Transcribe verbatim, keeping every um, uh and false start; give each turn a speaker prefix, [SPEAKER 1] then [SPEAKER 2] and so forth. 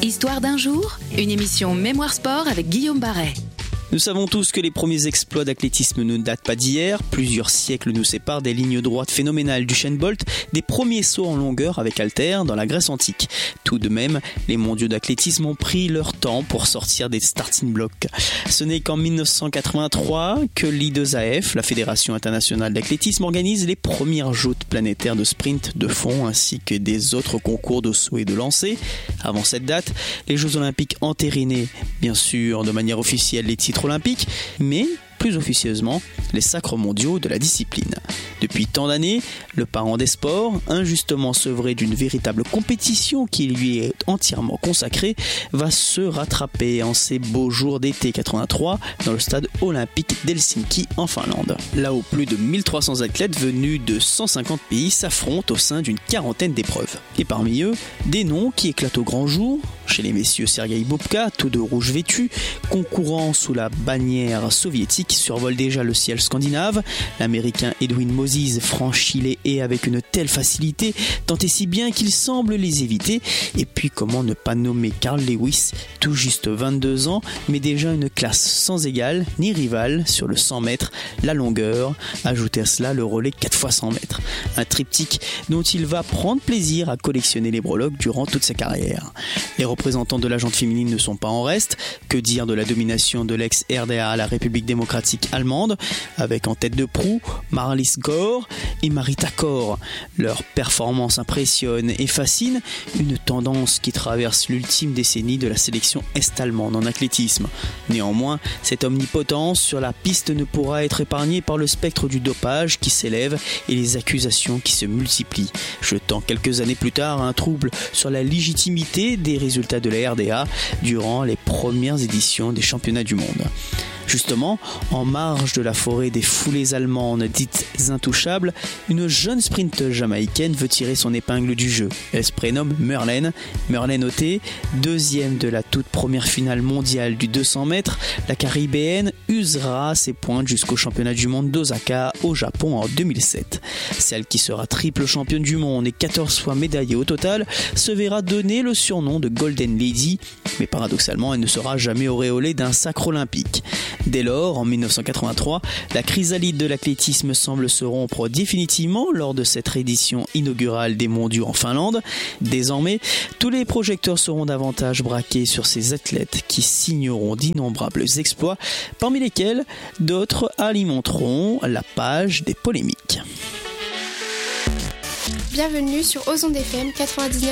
[SPEAKER 1] Histoire d'un jour, une émission Mémoire Sport avec Guillaume Barret.
[SPEAKER 2] Nous savons tous que les premiers exploits d'athlétisme ne datent pas d'hier. Plusieurs siècles nous séparent des lignes droites phénoménales d'Usain Bolt, des premiers sauts en longueur avec haltères dans la Grèce antique. Tout de même, les mondiaux d'athlétisme ont pris leur temps pour sortir des starting blocks. Ce n'est qu'en dix-neuf cent quatre-vingt-trois que l'I deux A F, la Fédération internationale d'athlétisme, organise les premières joutes planétaires de sprint de fond ainsi que des autres concours de saut et de lancer. Avant cette date, les Jeux olympiques entérinaient, bien sûr, de manière officielle les titres olympiques, mais plus officieusement les sacres mondiaux de la discipline. Depuis tant d'années, le parent des sports, injustement sevré d'une véritable compétition qui lui est entièrement consacrée, va se rattraper en ces beaux jours d'été quatre-vingt-trois dans le stade olympique d'Helsinki en Finlande. Là où plus de mille trois cents athlètes venus de cent cinquante pays s'affrontent au sein d'une quarantaine d'épreuves. Et parmi eux, des noms qui éclatent au grand jour. Chez les messieurs Sergueï Bubka, tous de rouge vêtus, concourant sous la bannière soviétique, survole déjà le ciel scandinave. L'américain Edwin Moses franchit les haies avec une telle facilité, tant et si bien qu'il semble les éviter. Et puis comment ne pas nommer Carl Lewis, tout juste vingt-deux ans, mais déjà une classe sans égale ni rivale sur le cent mètres, la longueur, ajoutez à cela le relais quatre fois cent mètres. Un triptyque dont il va prendre plaisir à collectionner les breloques durant toute sa carrière. Les représentants de la jante féminine ne sont pas en reste. Que dire de la domination de l'ex-R D A, la République démocratique allemande, avec en tête de proue Marlies Gore et Marita Kor. Leur performance impressionne et fascine, une tendance qui traverse l'ultime décennie de la sélection est-allemande en athlétisme. Néanmoins, cette omnipotence sur la piste ne pourra être épargnée par le spectre du dopage qui s'élève et les accusations qui se multiplient, jetant quelques années plus tard un trouble sur la légitimité des résultats de la R D A durant les premières éditions des championnats du monde. Justement, en marge de la forêt des foulées allemandes dites intouchables, une jeune sprinteuse jamaïcaine veut tirer son épingle du jeu. Elle se prénomme Merlene. Merlene Ottey, deuxième de la toute première finale mondiale du deux cents mètres, la caribéenne usera ses pointes jusqu'au championnat du monde d'Osaka au Japon en deux mille sept. Celle qui sera triple championne du monde et quatorze fois médaillée au total se verra donner le surnom de Golden Lady, mais paradoxalement elle ne sera jamais auréolée d'un sacre olympique. Dès lors, en dix-neuf cent quatre-vingt-trois, la chrysalide de l'athlétisme semble se rompre définitivement lors de cette édition inaugurale des mondiaux en Finlande. Désormais, tous les projecteurs seront davantage braqués sur ces athlètes qui signeront d'innombrables exploits, parmi lesquels d'autres alimenteront la page des polémiques.
[SPEAKER 3] Bienvenue sur Ozon F M quatre-vingt-dix-neuf.